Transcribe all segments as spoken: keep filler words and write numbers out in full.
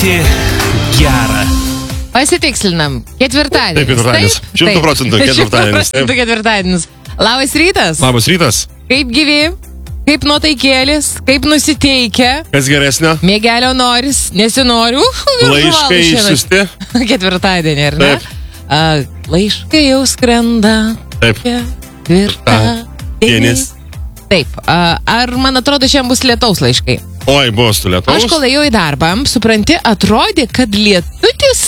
daryti gera. Pasitikslinam. Ketvirtadienis. Taip, ketvirtadienis. Šimtų procentų ketvirtadienis. Šimtų ketvirtadienis. Labas rytas. Labas rytas. Kaip gyvi? Kaip nuotaikėlis? Kaip nusiteikę? Kas geresnio? Mėgelio noris, nesinori. Uh, Laiškai išsiusti. Ketvirtadienį, ar ne? Taip. A, laiškai jau skrenda. Taip. Ketvirtadienis. Taip. A, ar man atrodo, šiandien bus lietaus laiškai? Oi, bus tu lietaus. Aš kol ėjau į darbą, supranti, atrodė, kad lietutis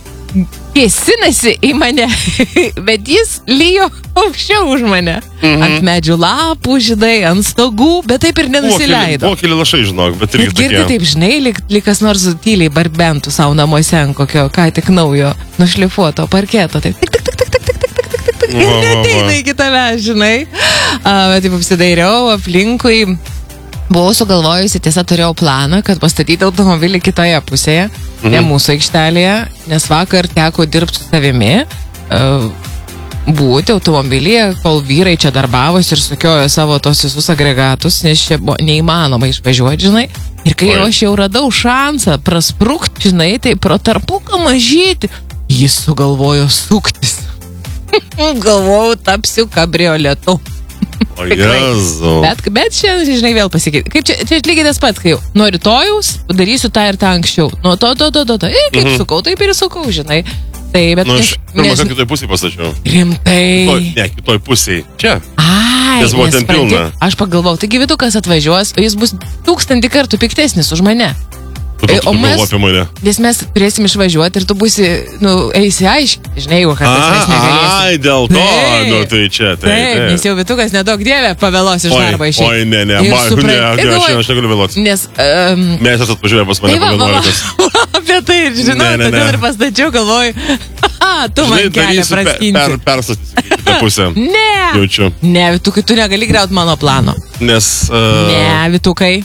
kėsinasi į mane, bet jis lyjo aukščiau už mane. Mhm. Ant medžių lapų, žinai, ant stogų, bet taip ir nenusileido. Buvo keli lašai, žinok, bet irgi bet girdi tokie. taip, žinai, lyg, lyg kas nors tyliai barbentų savo namuose ant kokio, ką tik naujo, nušlifuoto parketo. Taip, tik, tik, tik, tik, tik, tik, tik, tik, tik, tik, ir neteina iki tavęs, žinai. A, bet taip apsidairiau aplinkui. Buvau sugalvojusi, tiesa, turėjau planą, kad pastatyti automobilį kitoje pusėje, mhm. ne mūsų aikštelėje, nes vakar teko dirbti su savimi, uh, būti automobilyje, kol vyrai čia darbavosi ir sukiojo savo tos visus agregatus, nes čia buvo neįmanoma išvažiuoti, žinai. Ir kai jau aš jau radau šansą prasprukti, žinai, tai pro tarpuką mažyti, jis sugalvojo suktis. Galvojau, tapsiu kabrioletu. O Jezu. Bet, bet čia, žinai, vėl pasikeitė. Kaip čia, čia lygiai tas pats, kai jau nuo rytojaus padarysiu tą ir tą anksčiau. Nuo to, to, to, to, to. Ir kaip mhm. sukau, taip ir sukau, žinai. Tai, bet... Nu, aš pirmą nes... kartą kitoj pusėje pastačiau. Rimtai. Kitoj, ne, kitoj pusėje. Čia. Ai, nes buvo ten pilna. Aš pagalvojau, taigi Vytukas atvažiuos, o jis bus tūkstantį kartų piktesnis už mane. Tu, tu, o mes, nes mes turėsim išvažiuoti ir tu būsi, nu, eisi aiškiai, žinai, jeigu kartais mes negalėsim. Ai, dėl to, taip, nu, tai čia, taip, taip. Taip, nes jau Vytukas nedaug dievė pavėlos iš darbo išėjti. Oi, ne, ne, man, supra... ne, ne, aš, aš negaliu vėluoti. Nes... Um... Mes esat atvažiavę pas mane tai pavėluotis. Apie tai ir žinau, ne, ne, todėl ir pastačiau, galvoju, aha, tu man kelią praskinti. Per, perstatysi kitą pusę. Ne, jaučiu. Ne, Vytukai, tu negali griauti mano plano. Nes... Uh... Ne, Vytukai.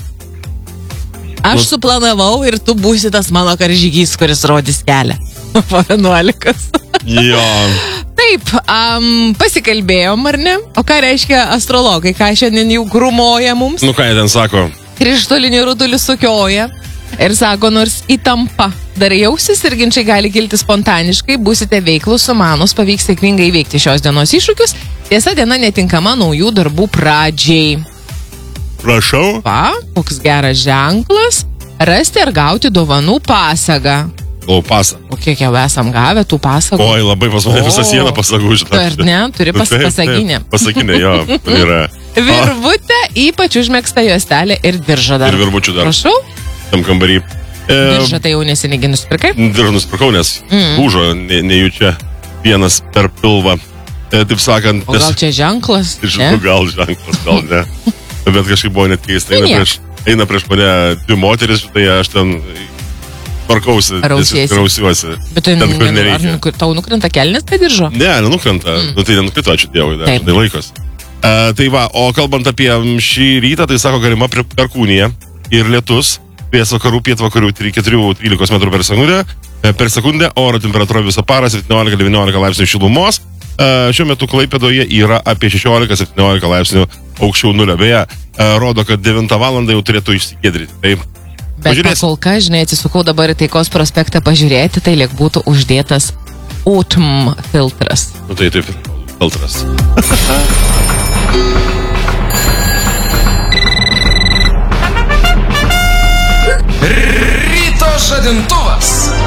Aš suplanavau ir tu būsi tas mano karžygys, kuris rodys kelią. Po vienuolikas. Jo. Taip, um, pasikalbėjom, ar ne? O ką reiškia astrologai? Ką šiandien jau grumoja mums? Nu ką jie ten sako? Krištolinį rutulį sukioja ir sako, nors įtampa dar jausis ir ginčiai gali kilti spontaniškai, būsite veiklus, sumanus, pavyks sėkmingai įveikti šios dienos iššūkius. Tiesa, diena netinkama naujų darbų pradžiai. Prašau. Pa, koks geras ženklas. Rasti ar gauti dovanų pasagą. O, pasą. O kiek jau esam gavę tų pasagų? Oi, labai pas mane visą sieną pasagų, žinai. Tu ar ne? Turi pas, taip, pasaginę. Taip, pasaginę, jo. Yra. Virvutė, ypač užmegzta juostelė ir diržą dar. Ir virvučių dar. Prašau. Tam kambarį. E, diržą tai jau nesinigi nusipirkai? Diržą nusipirkau, nes mm. lūžo ne, nejučia vienas per pilvą. E, taip sakant. O gal čia ženklas? Žinau, gal ženklas, gal ne. Bet kažkaip buvo net keista. Eina prieš, eina prieš mane dvi moteris, tai aš ten parkausi, rausiuosi. Bet tai ten, kur nereikia. Ar tau nukrenta kelnes tai diržo? Ne, nenukrenta. Mm. Nu, tai nenukrito, ačiū Dievui, dar tai laikos. Uh, tai va, o kalbant apie šį rytą, tai sako galima perkūnija ir lietus, vėjas vakarų, pietvakarių keturi trylika metrų per sekundę, per sekundę, oro temperatūra visą parą septyniolika devyniolika laipsnių šilumos. Uh, šiuo metu Klaipėdoje yra apie šešiolika septyniolika laipsnių aukščiau nulio. Beje, uh, rodo, kad devintą valandą jau turėtų išsigiedryti. Tai bet kol kas, žinai, atsisukau dabar į Taikos prospektą pažiūrėti, tai liek būtų uždėtas autumn filtras. Nu tai taip, filtras. Ryto žadintuvas.